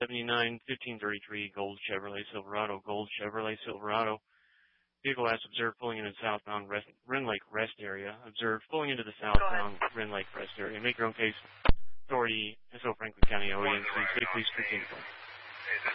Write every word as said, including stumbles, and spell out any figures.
seventy-nine fifteen thirty-three Gold Chevrolet Silverado. Gold Chevrolet Silverado. Vehicle last observed pulling into the southbound rest, Wren Lake Rest area. Observed pulling into the southbound Wren Lake Rest area. Make your own case. Authority, S O Franklin County, O E M C, safety, strict info.